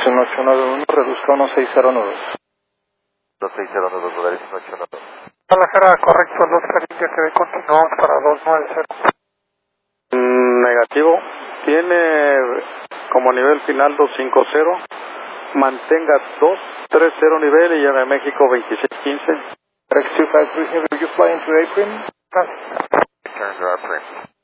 1891, reduzca 1609. 2609, lugar 1809. Guadalajara, correcto, los India que continuamos para 290. Negativo. Tiene como nivel final 250. Mantenga 230 nivel y llame a México 2615. Rex 253, will you fly into April? Return to our print.